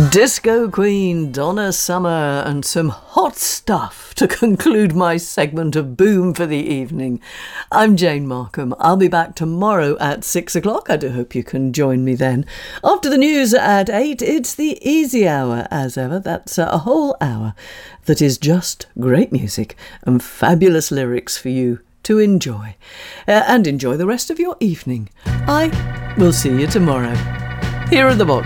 Disco Queen, Donna Summer, and some hot stuff to conclude my segment of Boom for the evening. I'm Jane Markham. I'll be back tomorrow at 6 o'clock. I do hope you can join me then. After the news at 8, it's the Easy Hour, as ever. That's a whole hour that is just great music and fabulous lyrics for you to enjoy. And enjoy the rest of your evening. I will see you tomorrow. Here are the box